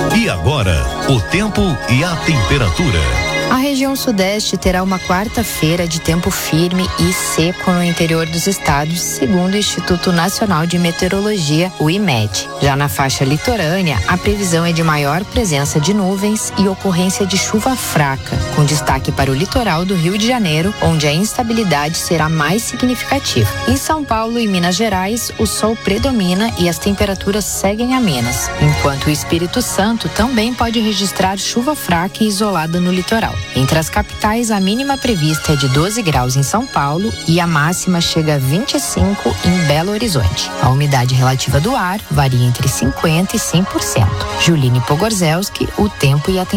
E agora, o tempo e a temperatura. A região sudeste terá uma quarta-feira de tempo firme e seco no interior dos estados, segundo o Instituto Nacional de Meteorologia, o IMET. Já na faixa litorânea, a previsão é de maior presença de nuvens e ocorrência de chuva fraca, com destaque para o litoral do Rio de Janeiro, onde a instabilidade será mais significativa. Em São Paulo e Minas Gerais, o sol predomina e as temperaturas seguem amenas, enquanto o Espírito Santo também pode registrar chuva fraca e isolada no litoral. Entre as capitais, a mínima prevista é de 12 graus em São Paulo e a máxima chega a 25 em Belo Horizonte. A umidade relativa do ar varia entre 50% e 100%. Juline Pogorzelski, o tempo e a temperatura.